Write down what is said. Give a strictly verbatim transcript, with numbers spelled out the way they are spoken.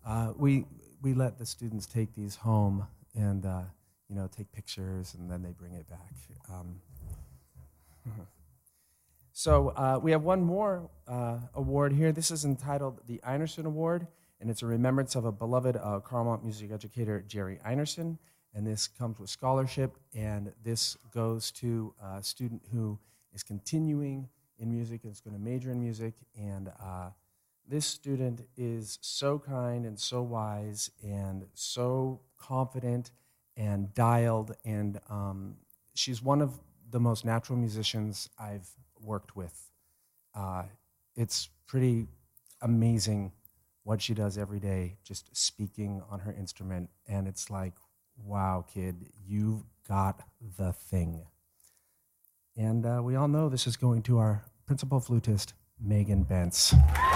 Uh, we we let the students take these home and uh, you know take pictures, and then they bring it back. Um, so uh, we have one more uh, award here. This is entitled the Einerson Award, and it's a remembrance of a beloved uh, Carmel music educator, Jerry Einerson. And this comes with scholarship, and this goes to a student who is continuing in music and is going to major in music. And uh, this student is so kind and so wise and so confident and dialed, and um, she's one of the most natural musicians I've worked with. Uh, it's pretty amazing what she does every day, just speaking on her instrument, and it's like, wow, kid, you've got the thing. And uh, we all know this is going to our principal flutist, Megan Bentz.